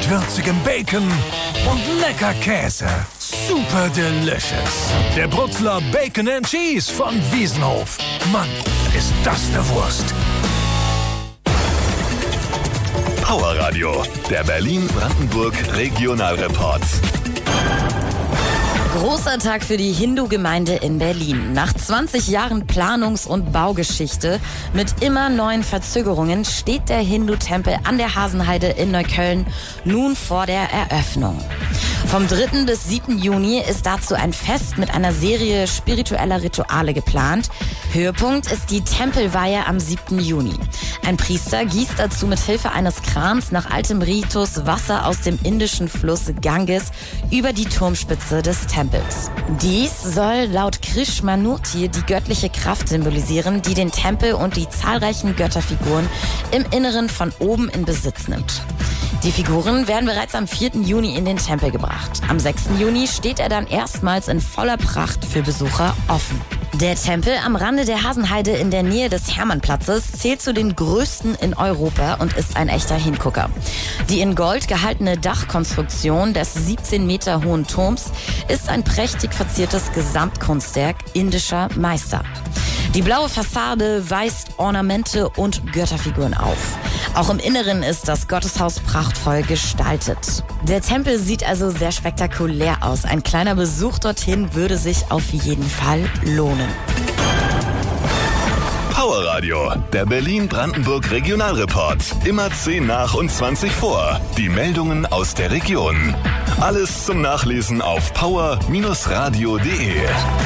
mit würzigem Bacon und lecker Käse. Super delicious. Der Brutzler Bacon and Cheese von Wiesenhof. Mann, ist das eine Wurst. Power Radio, der Berlin-Brandenburg Regionalreport. Großer Tag für die Hindu-Gemeinde in Berlin. Nach 20 Jahren Planungs- und Baugeschichte mit immer neuen Verzögerungen steht der Hindu-Tempel an der Hasenheide in Neukölln nun vor der Eröffnung. Vom 3. bis 7. Juni ist dazu ein Fest mit einer Serie spiritueller Rituale geplant. Höhepunkt ist die Tempelweihe am 7. Juni. Ein Priester gießt dazu mit Hilfe eines Krans nach altem Ritus Wasser aus dem indischen Fluss Ganges über die Turmspitze des Tempels. Dies soll laut Krishnamurti die göttliche Kraft symbolisieren, die den Tempel und die zahlreichen Götterfiguren im Inneren von oben in Besitz nimmt. Die Figuren werden bereits am 4. Juni in den Tempel gebracht. Am 6. Juni steht er dann erstmals in voller Pracht für Besucher offen. Der Tempel am Rande der Hasenheide in der Nähe des Hermannplatzes zählt zu den größten in Europa und ist ein echter Hingucker. Die in Gold gehaltene Dachkonstruktion des 17 Meter hohen Turms ist ein prächtig verziertes Gesamtkunstwerk indischer Meister. Die blaue Fassade weist Ornamente und Götterfiguren auf. Auch im Inneren ist das Gotteshaus prachtvoll gestaltet. Der Tempel sieht also sehr spektakulär aus. Ein kleiner Besuch dorthin würde sich auf jeden Fall lohnen. Power Radio, der Berlin-Brandenburg Regionalreport. Immer 10 nach und 20 vor. Die Meldungen aus der Region. Alles zum Nachlesen auf power-radio.de.